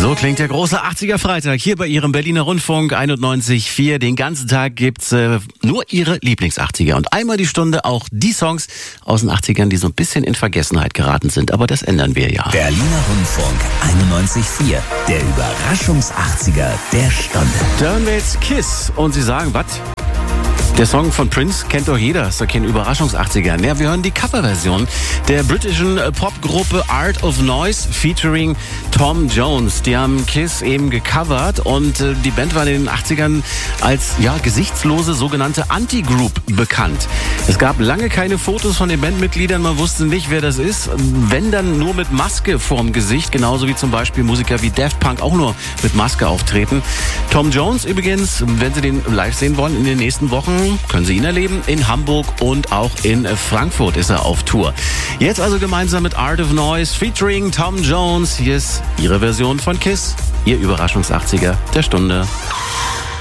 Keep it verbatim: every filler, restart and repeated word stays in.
So klingt der große achtziger Freitag hier bei Ihrem Berliner Rundfunk einundneunzig Komma vier. Den ganzen Tag gibt's äh, nur Ihre Lieblings-achtziger und einmal die Stunde auch die Songs aus den achtzigern, die so ein bisschen in Vergessenheit geraten sind. Aber das ändern wir ja. Berliner Rundfunk einundneunzig Komma vier, der Überraschungs-achtziger der Stunde. Da hören wir jetzt Kiss und Sie sagen, was? Der Song von Prince kennt doch jeder, ist doch kein Überraschungs-achtziger. Ja, wir hören die Coverversion der britischen Popgruppe Art of Noise featuring Tom Jones. Die haben Kiss eben gecovert und äh, die Band war in den achtzigern als ja gesichtslose sogenannte Anti-Group bekannt. Es gab lange keine Fotos von den Bandmitgliedern, man wusste nicht, wer das ist. Wenn dann nur mit Maske vorm Gesicht, genauso wie zum Beispiel Musiker wie Daft Punk auch nur mit Maske auftreten. Tom Jones übrigens, wenn Sie den live sehen wollen in den nächsten Wochen, können Sie ihn erleben. In Hamburg und auch in Frankfurt ist er auf Tour. Jetzt also gemeinsam mit Art of Noise featuring Tom Jones. Hier ist Ihre Version von Kiss, Ihr Überraschungs-achtziger der Stunde.